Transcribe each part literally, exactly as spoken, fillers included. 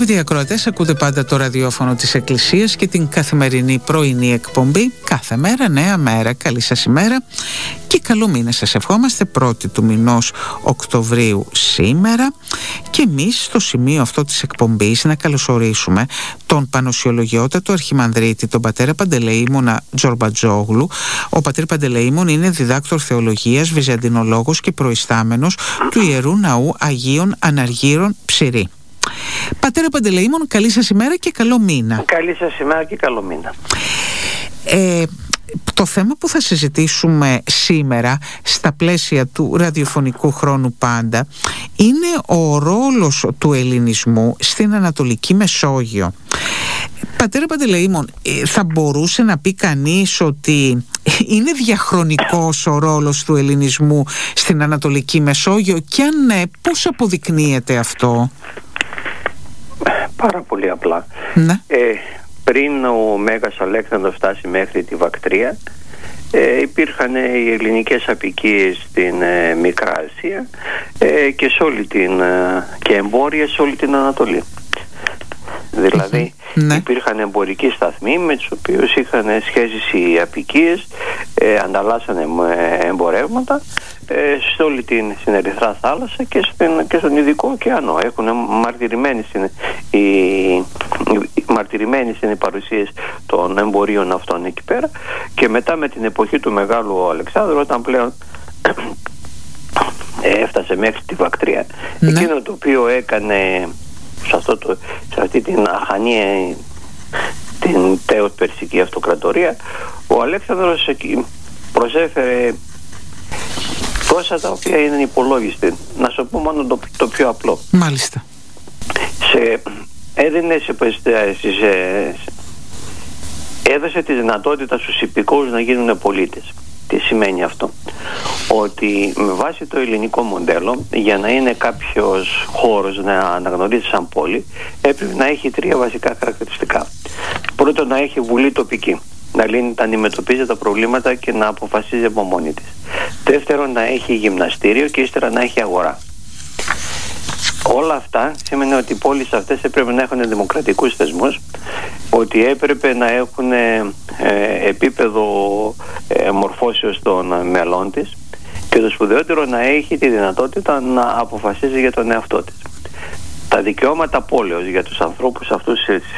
Αγαπητοί ακροατές, ακούτε πάντα το ραδιόφωνο της Εκκλησίας και την καθημερινή πρωινή εκπομπή κάθε μέρα, νέα μέρα. Καλή σας ημέρα και καλό μήνα σας ευχόμαστε, πρώτη του μηνός Οκτωβρίου σήμερα, και εμείς στο σημείο αυτό της εκπομπής να καλωσορίσουμε τον Πανοσιολογιότατο Αρχιμανδρίτη, τον πατέρα Παντελεήμωνα Τζορμπατζόγλου. Ο πατήρ Παντελεήμων είναι διδάκτορ θεολογίας, βυζαντινολόγος και προϊστάμενος του Ιερού Ναού Αγίων Αναργύρων Ψηρή. Πατέρα Παντελεήμων, καλή σας ημέρα και καλό μήνα. Καλή σας ημέρα και καλό μήνα. Ε, το θέμα που θα συζητήσουμε σήμερα στα πλαίσια του ραδιοφωνικού χρόνου πάντα είναι ο ρόλος του ελληνισμού στην Ανατολική Μεσόγειο. Πατέρα Παντελεήμων, θα μπορούσε να πει κανείς ότι είναι διαχρονικός ο ρόλος του ελληνισμού στην Ανατολική Μεσόγειο, και αν ναι, πώς αποδεικνύεται αυτό? Πάρα πολύ απλά. Ναι. Ε, πριν ο Μέγας Αλέξανδρος φτάσει μέχρι τη Βακτρία, ε, υπήρχαν οι ελληνικές αποικίες στην ε, Μικρά Ασία ε, και, σε όλη την, ε, και εμπόρια σε όλη την Ανατολή. Δηλαδή ναι. υπήρχαν εμπορικοί σταθμοί με τους οποίους είχαν σχέσεις οι αποικίες, ε, ανταλλάσσανε εμπορεύματα ε, σε όλη την στην Ερυθρά θάλασσα και, στην, και στον Ειδικό ωκεανό. Έχουν μαρτυρημένες είναι οι, μαρτυρημένες είναι οι παρουσίες των εμπορίων αυτών εκεί πέρα, και μετά με την εποχή του Μεγάλου Αλεξάνδρου, όταν πλέον έφτασε μέχρι τη Βακτρία, ναι. εκείνο το οποίο έκανε σε, αυτό το, σε αυτή την αχανία, την τέος Περσική Αυτοκρατορία, ο Αλέξανδρος προσέφερε τόσα τα οποία είναι υπολόγιστη. Να σου πω μόνο το, το πιο απλό. Μάλιστα. Σε, έδινε σε, σε, σε, έδωσε τη δυνατότητα στους υπηκόους να γίνουν πολίτες. Τι σημαίνει αυτό? Ότι με βάση το ελληνικό μοντέλο, για να είναι κάποιος χώρος να αναγνωρίζει σαν πόλη, έπρεπε να έχει τρία βασικά χαρακτηριστικά. Πρώτον, να έχει βουλή τοπική, να λύνει, να αντιμετωπίζει τα προβλήματα και να αποφασίζει από μόνη της. Δεύτερον, να έχει γυμναστήριο, και ύστερα να έχει αγορά. Όλα αυτά σημαίνει ότι οι πόλεις αυτές έπρεπε να έχουν δημοκρατικούς θεσμούς, ότι έπρεπε να έχουν ε, επίπεδο ε, μορφώσεως των μελών της, και το σπουδαιότερο, να έχει τη δυνατότητα να αποφασίζει για τον εαυτό της. Τα δικαιώματα πόλεως για τους ανθρώπους αυτούς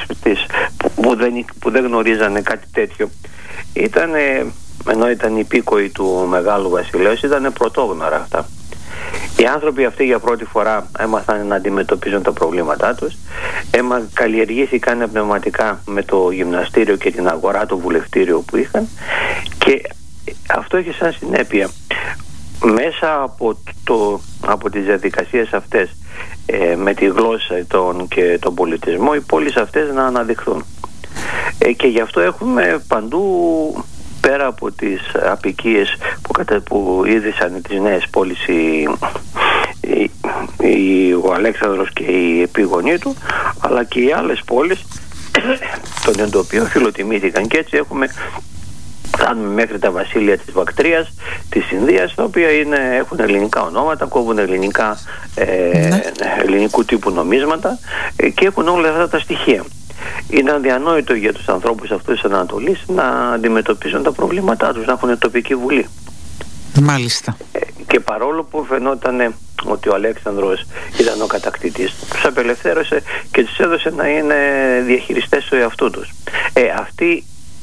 που δεν, που δεν γνωρίζανε κάτι τέτοιο ήταν, ενώ ήταν υπήκοοι του Μεγάλου Βασιλέως, ήταν πρωτόγνωρα αυτά. Οι άνθρωποι αυτοί για πρώτη φορά έμαθαν να αντιμετωπίζουν τα προβλήματά τους, έμα, καλλιεργήθηκαν πνευματικά με το γυμναστήριο και την αγορά, το βουλευτήριο που είχαν, και αυτό έχει σαν συνέπεια μέσα από, το, από τις διαδικασίες αυτές, ε, με τη γλώσσα τον, και τον πολιτισμό, οι πόλεις αυτές να αναδειχθούν. Ε, και γι' αυτό έχουμε παντού, πέρα από τις αποικίες που, κατα... που ίδρυσαν τις νέες πόλεις οι... Οι... Οι... ο Αλέξανδρος και οι επίγονοί του, αλλά και οι άλλες πόλεις των οποίων φιλοτιμήθηκαν, και έτσι έχουμε φτάνουμε μέχρι τα βασίλεια της Βακτρίας, της Ινδίας, τα οποία είναι, έχουν ελληνικά ονόματα, κόβουν ελληνικά, ε, ναι. ελληνικού τύπου νομίσματα, ε, και έχουν όλα αυτά τα στοιχεία. Είναι αδιανόητο για τους ανθρώπους αυτούς της Ανατολής να αντιμετωπίζουν τα προβλήματά τους, να έχουν τοπική βουλή. Μάλιστα. Ε, και παρόλο που φαινόταν ότι ο Αλέξανδρος ήταν ο κατακτητής, τους απελευθέρωσε και τους έδωσε να είναι διαχειριστές του εαυτού τους. Ε, αυτοί,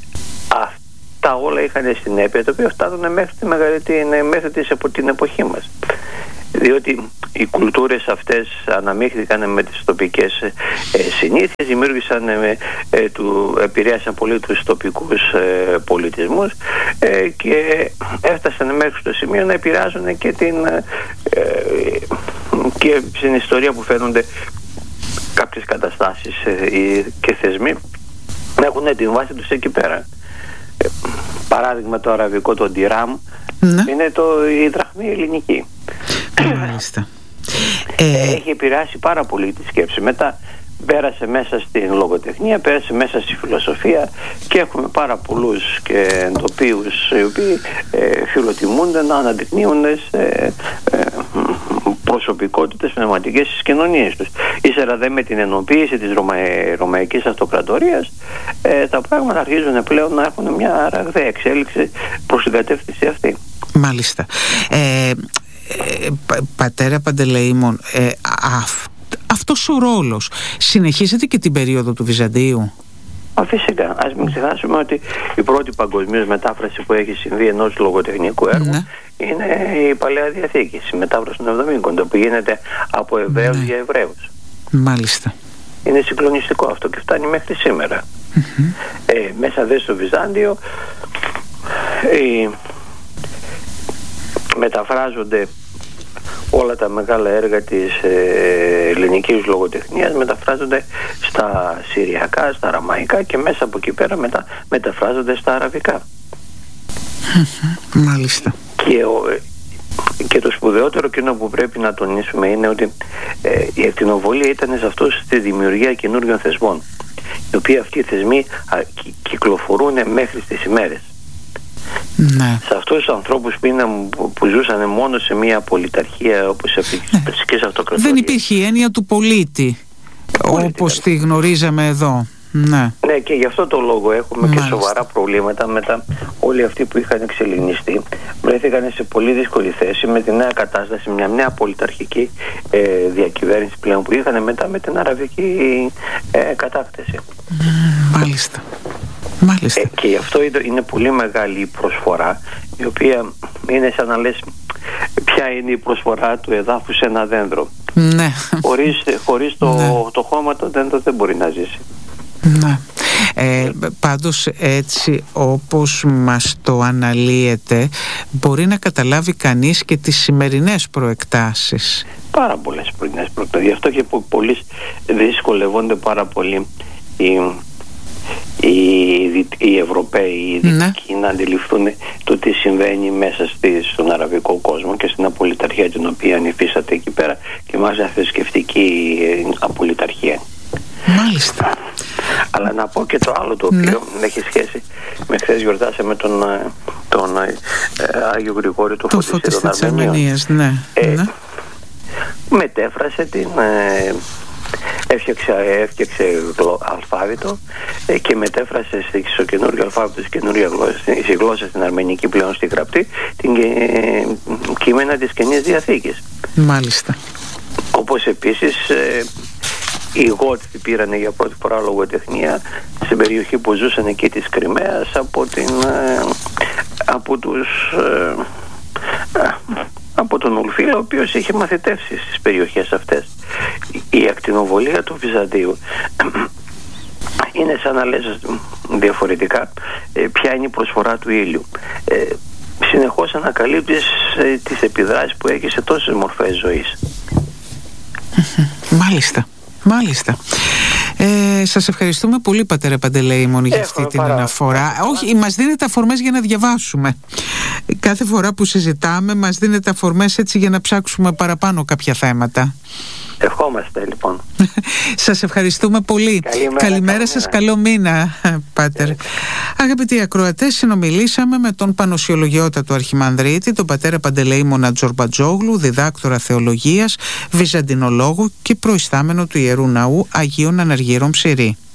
αυτά όλα είχαν συνέπεια, τα οποία φτάνουν μέχρι, τη μεγαλύτερη, μέχρι της, την εποχή μας. Διότι οι κουλτούρες αυτές αναμίχθηκαν με τις τοπικές ε, συνήθειες, δημιούργησαν, ε, ε, του, επηρέασαν πολύ τους τοπικούς ε, πολιτισμούς ε, και έφτασαν μέχρι στο σημείο να επηρεάζουν και, την, ε, και στην ιστορία που φαίνονται κάποιες καταστάσεις ε, και θεσμοί να έχουν την βάση τους εκεί πέρα. Ε, παράδειγμα, το αραβικό, το ντιράμ, ναι. είναι το, η δραχμή ελληνική. Μάλιστα. Έχει επηρεάσει πάρα πολύ τη σκέψη. Μετά πέρασε μέσα στην λογοτεχνία, πέρασε μέσα στη φιλοσοφία, και έχουμε πάρα πολλούς και εντοπίους οι οποίοι ε, φιλοτιμούνται να αναδεικνύουν ε, ε, προσωπικότητες πνευματικές στις κοινωνίες τους. Ύστερα δε με την ενοποίηση της Ρωμα... Ρωμαϊκής Αυτοκρατορίας ε, τα πράγματα αρχίζουν πλέον να έχουν μια ραγδαία εξέλιξη προς την κατεύθυνση αυτή. Μάλιστα. Ε, ε, πα, πατέρα Παντελεήμων, ε, αυ, αυτός ο ρόλος συνεχίζεται και την περίοδο του Βυζαντίου? Α, φυσικά. Ας μην ξεχάσουμε ότι η πρώτη παγκοσμίως μετάφραση που έχει συμβεί ενός λογοτεχνικού έργου, ναι, είναι η Παλαιά Διαθήκη, η μετάφραση των Εβδομήνικων, που γίνεται από Εβραίους, ναι, για Εβραίους. Μάλιστα. Είναι συγκλονιστικό αυτό και φτάνει μέχρι σήμερα. Mm-hmm. Ε, μέσα δε στο Βυζάντιο ε, μεταφράζονται όλα τα μεγάλα έργα της ε, ελληνικής λογοτεχνίας, μεταφράζονται στα συριακά, στα αραμαϊκά και μέσα από εκεί πέρα μετά μεταφράζονται στα αραβικά. Μάλιστα. Και, ο, και το σπουδαιότερο κοινό που πρέπει να τονίσουμε είναι ότι ε, η ακτινοβολία ήταν σε αυτό στη δημιουργία καινούριων θεσμών, οι οποίοι αυτοί οι θεσμοί α, κυ, κυκλοφορούν μέχρι στις ημέρες. Ναι. Σε αυτούς τους ανθρώπους που, είναι, που ζούσαν μόνο σε μια πολιταρχία όπως αυτή της ναι. Περσικής Αυτοκρατορίας. Δεν υπήρχε η έννοια του πολίτη, πολίτη όπως τη γνωρίζαμε εδώ. Ναι. Ναι, και γι' αυτό το λόγο έχουμε Μάλιστα. και σοβαρά προβλήματα μετά. Όλοι αυτοί που είχαν εξελιγνιστεί βρέθηκαν σε πολύ δύσκολη θέση με τη νέα κατάσταση, μια νέα πολιταρχική ε, διακυβέρνηση πλέον που είχαν μετά με την αραβική ε, κατάκτηση. Μάλιστα. Μάλιστα. Ε, και γι' αυτό είναι πολύ μεγάλη η προσφορά, η οποία είναι σαν να λες ποια είναι η προσφορά του εδάφου σε ένα δέντρο. Ναι. Χωρίς, χωρίς το, ναι. το χώμα το δέντρο δεν μπορεί να ζήσει. Ναι. Ε, πάντως έτσι όπως μας το αναλύεται μπορεί να καταλάβει κανείς και τις σημερινές προεκτάσεις. Πάρα πολλές σημερινές προεκτάσεις. Γι' αυτό και πολλοί δυσκολεύονται πάρα πολύ οι, οι, οι Ευρωπαίοι, οι Δυτικοί, ναι. να αντιληφθούν το τι συμβαίνει μέσα στη, στον αραβικό κόσμο και στην απολυταρχία την οποία ανυφίσταται εκεί πέρα και μάλιστα θρησκευτική απολυταρχία. Μάλιστα. Αλλά να πω και το άλλο το οποίο ναι. έχει σχέση με χθες γιορτάσαμε τον, τον ε, Άγιο Γρηγόρη το, το Φωτιστή των Αρμενίων. Ναι. Ε, ναι. Μετέφρασε την ε, έφτιαξε, έφτιαξε αλφάβητο ε, και μετέφρασε στο καινούριο αλφάβητο της καινούρια γλώσσα, στη γλώσσα στην αρμενική πλέον στη γραπτή την ε, κείμενα της Καινής Διαθήκης. Μάλιστα. Όπως επίσης ε, οι Γότοι πήραν για πρώτη φορά λογοτεχνία στην περιοχή που ζούσαν εκεί της Κριμαίας από, την, ε, από, τους, ε, από τον Ουλφίλο, ο οποίος είχε μαθητεύσει στις περιοχές αυτές. Η ακτινοβολία του Βυζαντίου είναι σαν να λες διαφορετικά ε, ποια είναι η προσφορά του ήλιου. Ε, συνεχώς ανακαλύπτεις ε, τις επιδράσεις που έχει σε τόσες μορφές ζωής. Μάλιστα. Μάλιστα. Ε, σας ευχαριστούμε πολύ πατέρα Παντελεήμων για αυτή την παρά. αναφορά. Όχι, μας δίνετε αφορμές για να διαβάσουμε. Κάθε φορά που συζητάμε μας δίνετε αφορμές έτσι για να ψάξουμε παραπάνω κάποια θέματα. Ευχόμαστε λοιπόν. Σας ευχαριστούμε πολύ. Καλημέρα, Καλημέρα σας, καλό μήνα, πάτερ. Yeah. Αγαπητοί ακροατές, συνομιλήσαμε με τον Πανοσιολογιότατο Αρχιμανδρίτη, τον πατέρα Παντελεήμωνα Τζορμπατζόγλου, διδάκτορα θεολογίας, βυζαντινολόγο και προϊστάμενο του Ιερού Ναού Αγίων Αναργύρων Ψηρή.